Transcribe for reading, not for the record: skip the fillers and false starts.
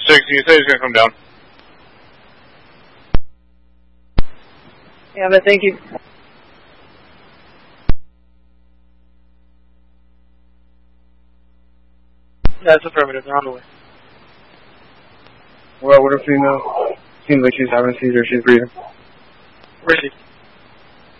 6, you say he's going to come down. Yeah, but thank you. That's affirmative. They're on the way. Well, what if female? Seems like she's having a seizure. She's breathing. Where is she?